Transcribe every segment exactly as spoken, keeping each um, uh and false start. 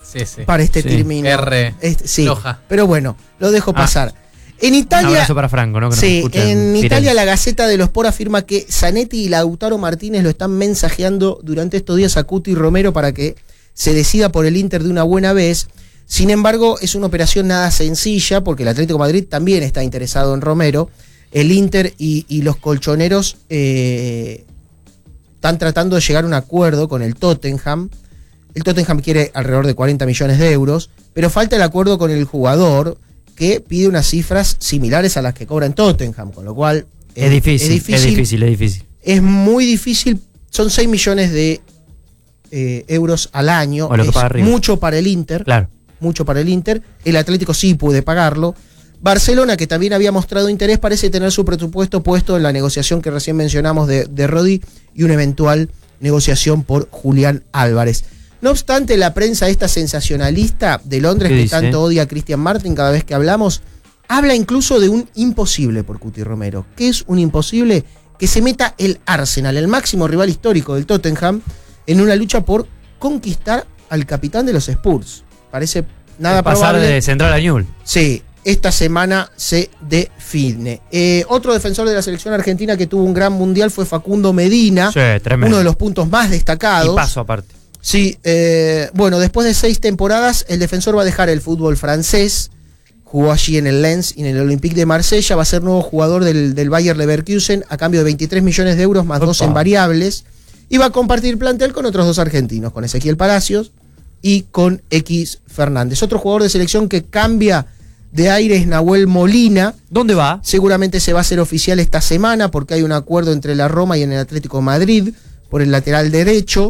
sí, sí. para este sí. término. R. Este, sí, Loja. pero bueno, lo dejo Ah. pasar. En Italia, Un abrazo para Franco, ¿no? Que nos sí, escucha en Firenze. Italia la Gaceta dello Sport afirma que Zanetti y Lautaro Martínez lo están mensajeando durante estos días a Cuti Romero para que se decida por el Inter de una buena vez. Sin embargo, es una operación nada sencilla porque el Atlético de Madrid también está interesado en Romero. El Inter y, y los colchoneros eh, están tratando de llegar a un acuerdo con el Tottenham. El Tottenham quiere alrededor de cuarenta millones de euros, pero falta el acuerdo con el jugador, que pide unas cifras similares a las que cobra en Tottenham, con lo cual Es, es, difícil, es difícil, es difícil, es difícil. es muy difícil, son seis millones de eh, euros al año, O lo que es paga River. mucho para el Inter, Claro. mucho para el Inter, el Atlético sí puede pagarlo. Barcelona, que también había mostrado interés, parece tener su presupuesto puesto en la negociación que recién mencionamos de, de Rodri y una eventual negociación por Julián Álvarez. No obstante, la prensa esta sensacionalista de Londres, ¿Qué que dice? tanto odia a Christian Martin cada vez que hablamos, habla incluso de un imposible por Cuti Romero. ¿Qué es un imposible? Que se meta el Arsenal, el máximo rival histórico del Tottenham, en una lucha por conquistar al capitán de los Spurs. Parece nada Pasar probable. de Central a Newell. Sí, esta semana se define. Eh, otro defensor de la selección argentina que tuvo un gran mundial fue Facundo Medina, Sí, tremendo. uno de los puntos más destacados. Y paso aparte. Sí, eh, bueno, después de seis temporadas, el defensor va a dejar el fútbol francés, jugó allí en el Lens y en el Olympique de Marsella, va a ser nuevo jugador del, del Bayer Leverkusen a cambio de veintitrés millones de euros más Opa. dos en variables, y va a compartir plantel con otros dos argentinos, con Ezequiel Palacios y con X Fernández. Otro jugador de selección que cambia de aire es Nahuel Molina. ¿Dónde va? Seguramente se va a hacer oficial esta semana porque hay un acuerdo entre la Roma y en el Atlético de Madrid por el lateral derecho.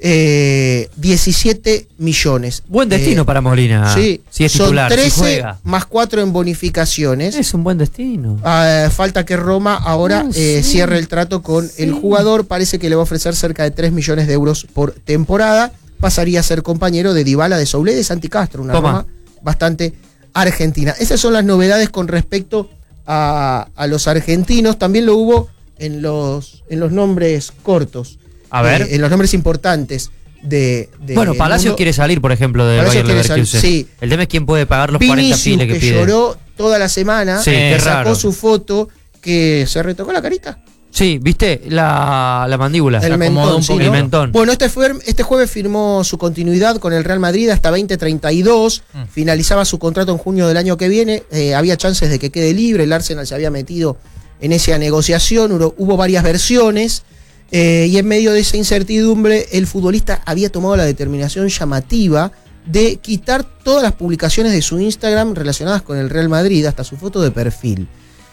Eh, diecisiete millones. Buen destino Eh, para Molina. Sí, Si es son titular, si trece juega. más cuatro en bonificaciones. Es un buen destino. Ah, falta que Roma ahora No, eh, sí. cierre el trato con Sí. el jugador. Parece que le va a ofrecer cerca de tres millones de euros por temporada. Pasaría a ser compañero de Dybala, de Soulé, de Santi Castro, una Toma. Roma bastante argentina. Esas son las novedades con respecto a, a los argentinos. También lo hubo en los, en los nombres cortos. A ver. Eh, en los nombres importantes de, de Bueno, el Palacios mundo. quiere salir, por ejemplo, del Palacios Bayer quiere Leverkusen. salir, sí. El tema es quién puede pagar los cuarenta Vinicius, piles que, que pide. lloró toda la semana, Sí, que qué sacó raro. su foto, que se retocó la carita. Sí, ¿viste? La, la mandíbula. El acomodó mentón, un sí, poco ¿no? el mentón. Bueno, este, fue, este jueves firmó su continuidad con el Real Madrid hasta veinte treinta y dos. Mm. Finalizaba su contrato en junio del año que viene. Eh, había chances de que quede libre. El Arsenal se había metido en esa negociación. Hubo, hubo varias versiones. Eh, y en medio de esa incertidumbre, el futbolista había tomado la determinación llamativa de quitar todas las publicaciones de su Instagram relacionadas con el Real Madrid, hasta su foto de perfil.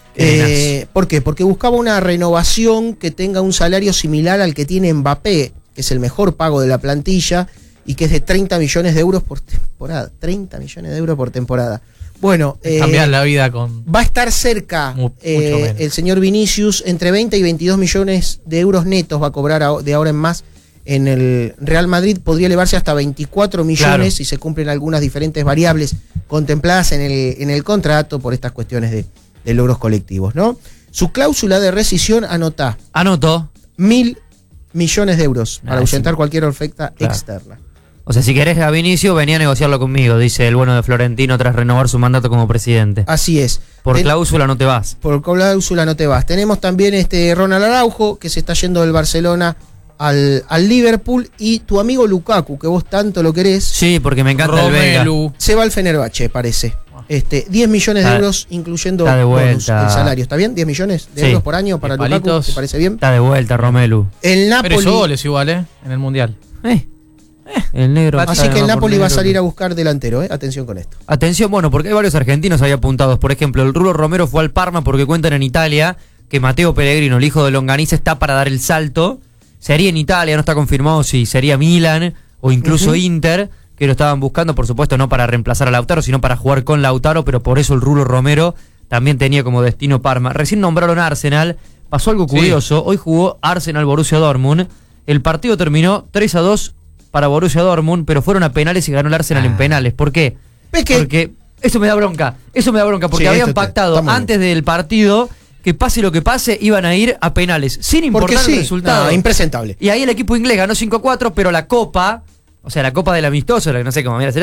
Eh, ¿Por qué? Porque buscaba una renovación que tenga un salario similar al que tiene Mbappé, que es el mejor pago de la plantilla y que es de treinta millones de euros por temporada. treinta millones de euros por temporada. Bueno, eh, Cambiar la vida con... va a estar cerca Mu- eh, mucho menos. el señor Vinicius, entre veinte y veintidós millones de euros netos va a cobrar a- de ahora en más en el Real Madrid. Podría elevarse hasta veinticuatro millones Claro. si se cumplen algunas diferentes variables contempladas en el, en el contrato por estas cuestiones de, de logros colectivos, ¿no? Su cláusula de rescisión anota Anoto. mil millones de euros para Ah, ahuyentar sí. cualquier oferta Claro. externa. O sea, si querés a Vinicio, venía a negociarlo conmigo, dice el bueno de Florentino tras renovar su mandato como presidente. Así es. Por Ten- cláusula no te vas. Por cláusula no te vas. Tenemos también este Ronald Araujo, que se está yendo del Barcelona al, al Liverpool, y tu amigo Lukaku, que vos tanto lo querés, Sí, porque me encanta el Belga. Romelu. se va al Fenerbahce, parece. Este, diez millones de Está- euros, incluyendo está de bonus, vuelta. el salario. ¿Está bien? diez millones de Sí. euros por año para Y Lukaku, palitos. ¿te parece bien? Está de vuelta, Romelu. El Pero Napoli. hizo goles igual, ¿eh? En el Mundial. Eh, eh, el negro. Así sabe que el más por Napoli va a negro salir que- a buscar delantero, ¿eh? Atención con esto. Atención, bueno, porque hay varios argentinos ahí apuntados. Por ejemplo, el Rulo Romero fue al Parma porque cuentan en Italia que Matteo Pellegrino, el hijo de Longaniza, está para dar el salto. Sería en Italia, no está confirmado si sería Milan o incluso Ujú. Inter, que lo estaban buscando, por supuesto, no para reemplazar a Lautaro, sino para jugar con Lautaro, pero por eso el Rulo Romero también tenía como destino Parma. Recién nombraron Arsenal, pasó algo Sí. curioso, hoy jugó Arsenal-Borussia Dortmund, el partido terminó tres a dos para Borussia Dortmund, pero fueron a penales y ganó el Arsenal Ah. en penales. ¿Por qué? Peque. Porque eso me da bronca, eso me da bronca, porque Sí, habían esto está- pactado está muy bien. antes del partido que pase lo que pase, iban a ir a penales, sin Porque importar sí, el resultado. no, impresentable. Y ahí el equipo inglés ganó cinco a cuatro, pero la copa, o sea, la copa del amistoso, la que no sé cómo mira,